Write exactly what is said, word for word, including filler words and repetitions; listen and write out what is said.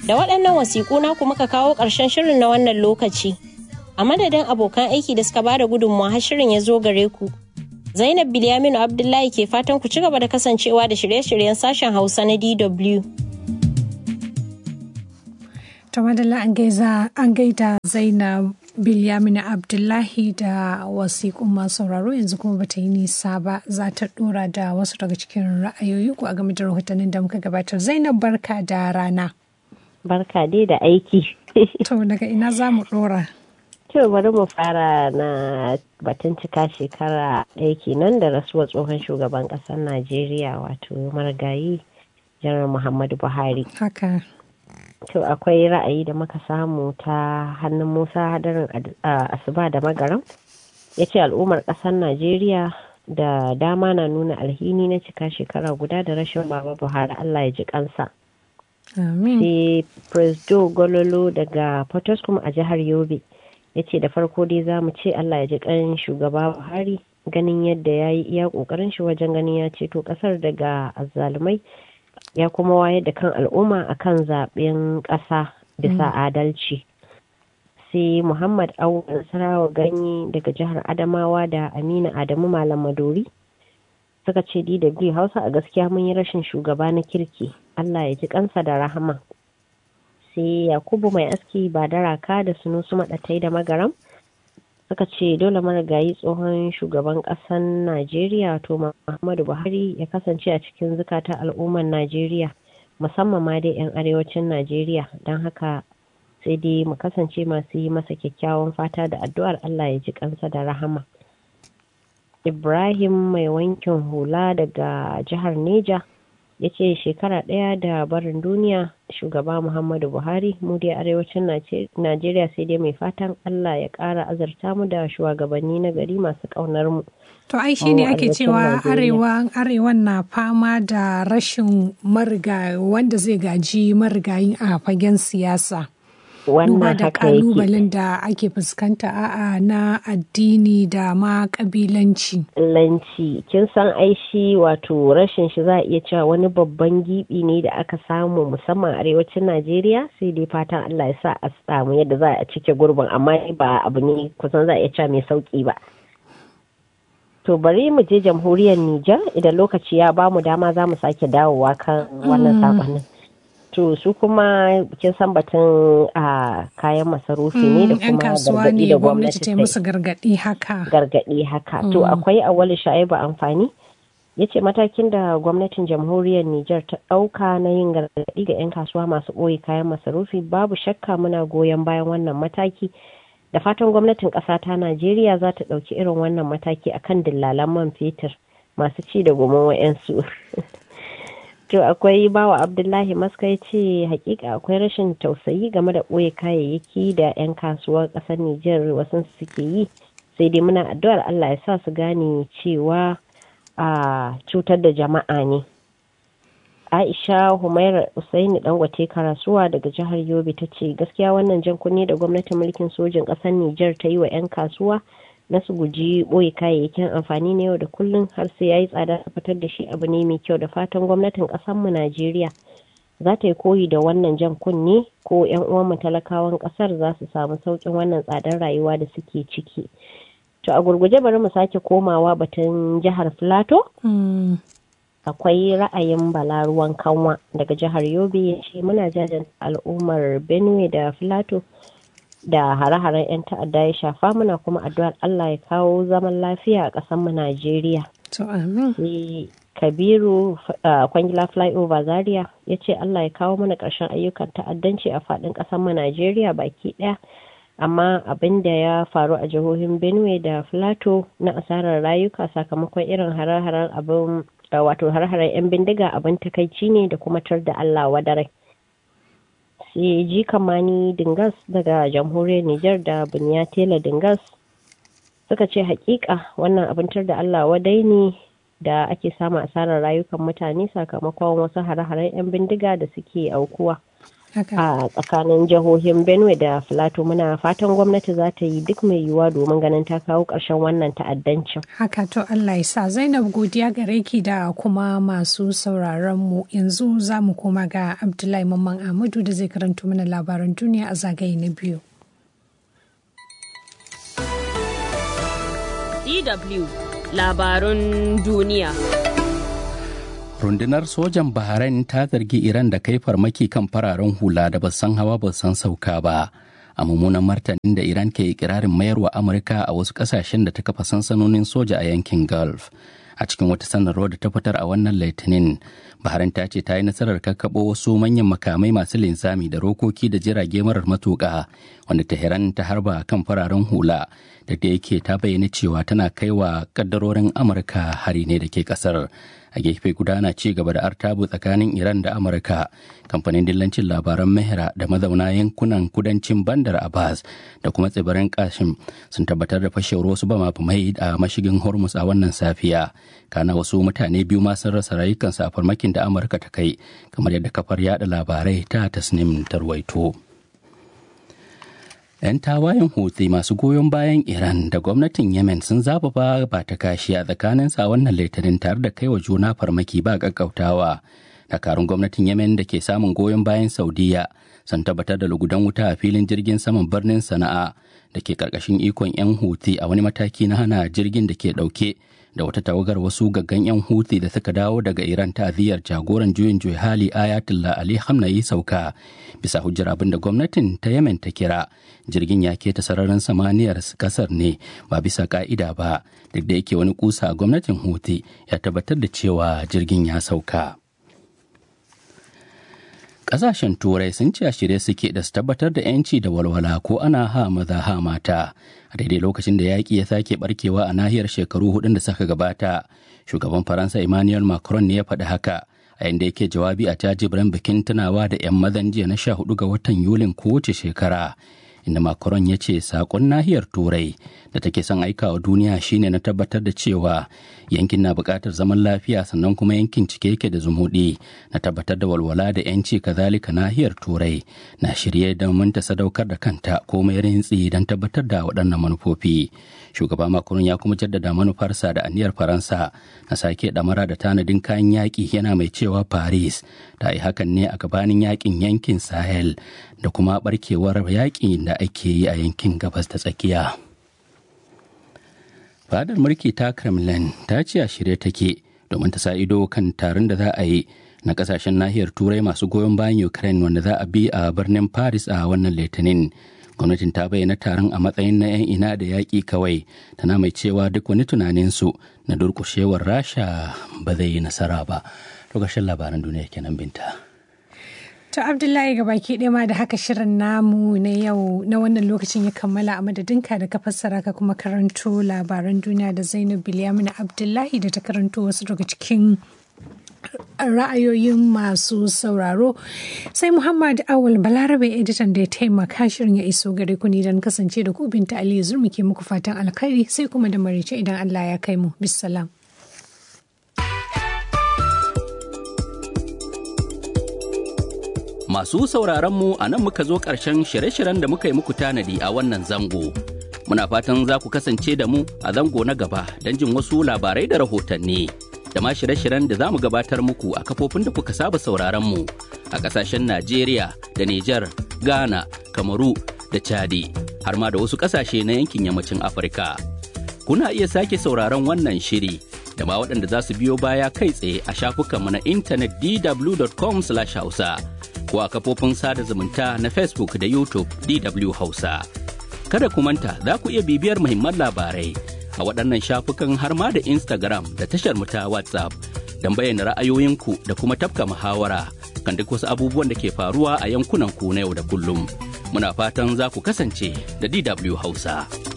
Da waɗannan wasiƙu na kuma ka kawo ƙarshen shirin na wannan lokaci. A madadin abokan aiki da suka bada gudunmawa har shirin ya zo gare ku. Zainab Bilyaminu Abdullahi ke fatan ku ci gaba da kasancewa da shirye-shiryen sashen Hausa na D W. Ta madalla an gaida Zainab Bilyaminu Abdullahi da wasiƙun masu sauraro yanzu kuma bata yi nisa ba za ta ɗora da wasu daga cikin ra'ayoyi ku a game da rahotannin da muka gabatar. Zainab barka da rana. Barka dai da aiki. To daga ina za mu ɗora? To bari mu fara na batun cika shekara ɗaya kenan da rasuwar tsohon shugaban ƙasar Najeriya wato marigayi Janar Muhammadu Buhari. Haka. To akwai ra'ayi da muka samu ta hannun Musa Hadarin Asuba da Magaram. Ya ce al'ummar ƙasar Najeriya da dama na nuna alhini na cika shekara guda da rashin Baba Buhari, Allah ya ji kansa. Amin. Sai Presdo Gololo daga Potoskum a jihar Yobe. Ya ce da farko dai za mu ce Allah ya ji kan shugaba Buhari ganin yadda ya yi iya ƙoƙarin shi wajen ganin ya ceto ƙasar daga azzalumai. Ya kuma wayar da kan al'umma akan zaben ƙasa bisa adalci. Sai Muhammad Awul Sarawa Ganye daga jihar Adamawa da Aminu Adamu Malam Madori suka ce D W Hausa a gaskiya mun yi rashin shugaba na kirki, Allah ya ji kansa da rahama. Sai Yakubu Mai Aski Badaraka da Sunusu Maɗatai da Magaram suka ce dole marigayi tsohon shugaban ƙasar Najeriya to Muhammadu Buhari ya kasance a cikin zukatan al'ummar Najeriya musamman ma dai 'yan arewacin Najeriya, don haka sai dai mu kasance masu yi masa kyakkyawan fata da addu'ar Allah ya ji kansa da rahama. Ibrahim Mai Wankin Hula daga jihar Neja ya ce shekara ɗaya da barin duniya shugaba Muhammadu Buhari, mu dai arewacin Najeriya sai dai mai fatan Allah ya ƙara azarta mu da shugabanni na gari masu ƙaunar mu. To ai shi ne ake cewa arewan na fama da rashin marigayi wanda zai gaji marigayin a fagen siyasa. Duba da kalubalen da ake fuskanta a'a na addini da ma kabilanci. Lanci, kin san aishi wato rashin shi za a iya cewa wani babban gibi ne da aka samu musamman arewacin Najeriya, sai dai fatan Allah ya sa a samu yadda za a cike gurbin, amma ba abu ne kusan za a iya cewa mai sauki ba. To bari mu je jamhuriyar Nijar idan lokaci ya bamu dama za mu sake dawowa kan wannan sakonin. To su kuma kin san batun a kayan masarufi ne da kuma gargaɗi da gwamnati ta musu gargaɗi haka. Gargaɗi haka. To akwai Awali Sha'ibu Amfani ya ce matakin da gwamnatin jamhuriyar Nijar ta ɗauka na yin gargaɗi ga 'yan kasuwa masu ɓoye kayan masarufi babu shakka muna goyon bayan wannan mataki. Da fatan gwamnatin ƙasa ta Najeriya za ta ɗauki irin wannan mataki akan dillalan man fetur masu ci da gomin wa'yansu. To akwai Bawa Abdullahi Maska ya ce hakika akwai rashin tausayi game da ɓoye kayayyaki da 'yan kasuwar ƙasar Nijar wasu suke yi, sai dai muna addu'ar Allah ya sa su gane cewa a cutar da jama'a ne. Aisha Humaira Usaini Dangote Karasuwa daga jihar Yobe ta ce gaskiya wannan jan kunne da gwamnatin mulkin sojin ƙasar Nijar ta yi wa 'yan kasuwa na su guji ɓoye kayayyakin amfani na yau da kullum har sai ya yi tsada a fitar da shi abu ne mai kyau, da fatan gwamnatin ƙasarmu Najeriya za ta yi koyi da wannan jan kunne ko 'yan uwanmu talakawan ƙasar za su samu sauƙin wannan tsadar rayuwa da suke ciki. To a gurguje bari mu sake komawa batun jihar Filato. Akwai ra'ayin Bala Ruwan Kanwa daga jihar Yobe ya ce muna jajanta al'ummar Benue da Filato da hare-haren 'yan ta'adda ya shafa, muna kuma addu'ar Allah ya kawo zaman lafiya a ƙasar mu Najeriya. To amin. Kabiru Kwangila Flyover Zaria ya ce Allah ya kawo mana ƙarshen ayyukan ta'addanci a faɗin ƙasar mu Najeriya baki ɗaya. Amma abin da ya faru a jihohin Benue da Filato na asarar rayuka sakamakon irin hare-haren abin wato hare-haren 'yan bindiga abin takaici ne da kuma tar da Allah wadarai. Sai ji kamani Dingas daga jamhuriyar Nijar da Buniya Tela Dingas suka ce hakika wannan abintar da Allah wadai ne da ake samun asarar rayukan mutane sakamakon wasu hare-haren 'yan bindiga da suke aukuwa. a tsakanin jihohin Benue da Filato. Muna fatan gwamnati za ta yi duk mai yiwuwa domin ganin ta kawo ƙarshen wannan ta'addancin. Haka to Allah ya sa. Zainab godiya gare ki da kuma masu sauraron mu. Yanzu za mu koma ga Abdullahi Mamman Ahmadu da zai karanto mana labaran duniya a zagaye na biyu. D W Labarun duniya. Rundunar sojan Bahrain ta zargi Iran da kai farmaki kan fararen hula da ba san hawa ba san sauka ba. A mummunan martanin da Iran ke ikirarin mayarwa Amurka a wasu kasashen da ta kafa sansanonin soja a yankin Gulf. A cikin wata sanarwa da ta fitar a wannan Litinin, Bahrain ta ce ta yi nasarar kakkaɓo wasu manyan makamai masu linzami da rokoki da jirage marar matuƙa wanda Tehran ta harba kan fararen hula, da da yake ta bayyana cewa tana kaiwa kaddarorin Amurka hari ne da ke kasar. A gefe guda na ci gaba da artabu tsakanin Iran da Amurka. Kamfanin dillancin labaran Mehra da mazauna yankunan kudancin Bandar Abbas da kuma tsibirin Kashim sun tabbatar da fashewar wasu bama-bamai a mashigin Hormuz a wannan safiya. Kana wasu mutane biyu ma sun rasa rayukansu a farmakin da Amurka ta kai, kamar yadda kafar yada labarai ta Tasnim tarwaito. 'Yan tawayen Houthi masu goyon bayan Iran da gwamnatin Yemen sun zafafa ba ta kashi a tsakaninsa wannan Litinin tare da kaiwa juna farmaki ba ƙaƙƙautawa. Dakarun gwamnatin Yemen da ke samun goyon bayan Saudiya sun tabbatar da lugudan wuta a filin jirgin saman birnin Sana'a da ke ƙarƙashin ikon 'yan Houthi a wani mataki na hana jirgin da ke ɗauke da wata tawagar wasu gaggan 'yan Houthi da suka dawo daga Iran ta'aziyar jagoran juyin juya hali Ayatollah Ali Khamenei sauka. Bisa hujjar abin da gwamnatin ta Yemen ta kira jirgin ya keta sararin samaniyar kasar ne ba bisa ka'ida ba, duk da yake wani kusa gwamnatin Houthi ya tabbatar da cewa jirgin ya sauka. Ƙasashen Turai sun ce a shirye suke da su tabbatar da 'yanci da walwala ko ana ha maza ha mata a daidai lokacin da yaƙi ya sake barkewa a nahiyar shekaru hudun da suka gabata. Shugaban Faransa Emmanuel Macron ne ya faɗi haka a inda yake jawabi a jajibirin bikin tunawa da 'yan mazan jiya na sha hudu ga watan Yulin kowace shekara. Inda Macron ya ce sakon nahiyar Turai da take son aika wa duniya shine na tabbatar da cewa yankin na buƙatar zaman lafiya, sannan kuma yankin cike yake da zumuɗi na tabbatar da walwala da 'yanci. Kazalika nahiyar Turai na shirye don ta sadaukar da kanta komai rintsi don tabbatar da waɗannan manufofi. Shugaba Macron ya kuma jaddada manufarsa da aniyar Faransa na sake ɗamara da tanadin kayan yaƙi, yana mai cewa Paris ta yi hakan ne a gabanin yaƙin yankin Sahel da kuma barkewar yaƙi da ake yi a yankin gabas ta tsakiya. Fadar mulki ta Kremlin ta ce a shirye take domin ta sa ido kan taron da za a yi na kasashen nahiyar Turai masu goyon bayan Ukraine wanda za a bi a birnin Paris a wannan Litinin. Gwamnatin ta bayyana taron a matsayin na 'yan ina da yaƙi kawai, tana mai cewa duk wani tunaninsu na durƙushewar Rasha ba zai yi nasara ba. Lokacin labaran duniya kenan Binta. To Abdullahi gabaki ɗaya ma da haka shirin namu na yau na wannan lokacin ya kammala, a madadinka da ka fassara ka kuma karanto labaran duniya da Zainab Bilyamina Abdullahi da ta karanto wasu daga cikin ra'ayoyin masu sauraro, sai Muhammad Awal Balarabe editan da ya taimaka shirin ya iso gare ku ni don kasance da ku Binta Ali Zurmi ke muku fatan alkhairi, sai kuma da marice idan Allah ya kai mu. Bisalam. Masu sauraronmu a nan muka zo ƙarshen shirye-shiryen da muka yi muku tanadi a wannan zango. Muna fatan za ku kasance da mu a zango na gaba don jin wasu labarai da rahotanni. Da ma shirye-shiryen da za mu gabatar muku a kafofin da kuka saba sauraronmu a ƙasashen Najeriya da Nijar, Ghana, Kamaru da Chadi, har ma da wasu ƙasashe na yankin yammacin Afirka. Kuna iya sake sauraron wannan shiri da ma waɗanda za su biyo baya kai tsaye a shafukanmu na intanet d w dot com slash hausa. ko a kafofin sada zumunta na Facebook da YouTube D W Hausa. Kada ku manta za ku iya bibiyar muhimman labarai a waɗannan shafukan har ma da Instagram da tashar mu ta WhatsApp don bayyana ra'ayoyinku da kuma tafka muhawara kan duk wasu abubuwan da ke faruwa a yankunan ku na yau da kullum. Muna fatan za ku kasance da D W Hausa.